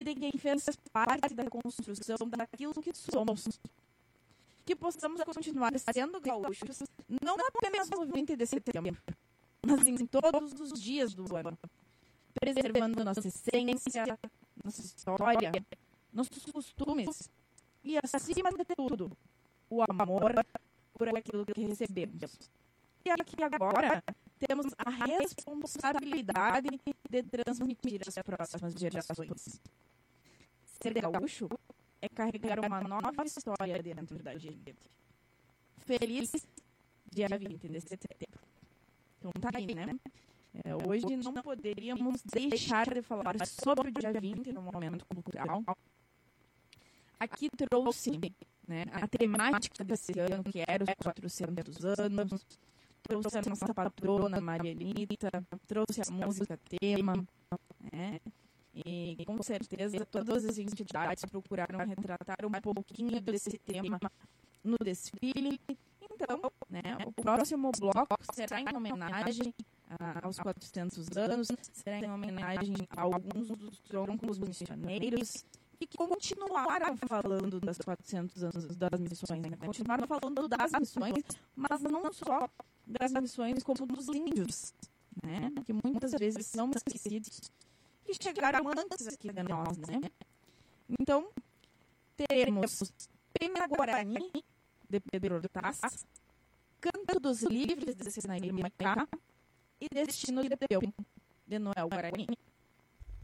de quem fez parte da construção daquilo que somos. Que possamos continuar sendo gaúchos, não apenas no 20 de setembro, mas em todos os dias do ano, preservando nossa essência, nossa história, nossos costumes e, acima de tudo, o amor por aquilo que recebemos. E aqui agora temos a responsabilidade de transmitir às próximas gerações. Ser gaúcho é carregar uma nova história dentro da gente. Feliz dia 20 de setembro. Então tá aí, né? Hoje não poderíamos deixar de falar sobre o dia 20 no momento cultural. Aqui trouxe, né, a temática desse ano, que era os 400 anos, trouxe a nossa patrona Marianita, trouxe a música tema, né? E com certeza todas as entidades procuraram retratar um pouquinho desse tema no desfile. Então, né, o próximo bloco será em homenagem aos 400 anos, será em homenagem a alguns dos troncos missioneiros que continuaram falando das 400 anos das missões, né? Continuaram falando das missões, mas não só das missões como dos índios, né? Que muitas vezes são esquecidos, que chegaram antes aqui de nós, né? Então, teremos Pena Guarani, de Pedro Hortaz, Canto dos Livres, de Sinaí Maicá, e Destino de Peu, de Noel Guarani.